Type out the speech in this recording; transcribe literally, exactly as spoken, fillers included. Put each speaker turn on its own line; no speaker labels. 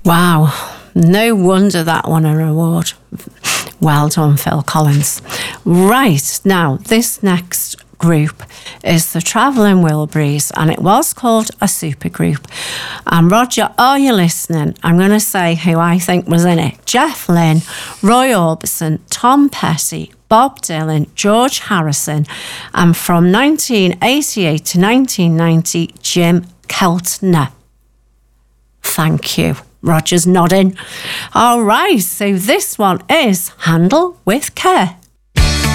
Wow, no wonder that won an award. Well done, Phil Collins. Right, now this next group is the Travelling Wilburys, and it was called a supergroup. And Roger, are you listening? I'm going to say who I think was in it. Jeff Lynne, Roy Orbison, Tom Petty, Bob Dylan, George Harrison, and from nineteen eighty-eight to nineteen ninety, Jim Keltner. Thank you. Roger's nodding. All right, so this one is Handle with Care.